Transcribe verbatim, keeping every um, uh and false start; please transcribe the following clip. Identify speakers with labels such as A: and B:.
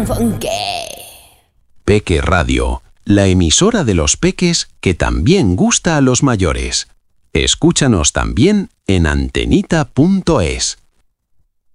A: funky.
B: Peque Radio, la emisora de los peques que también gusta a los mayores. Escúchanos también en antenita punto es.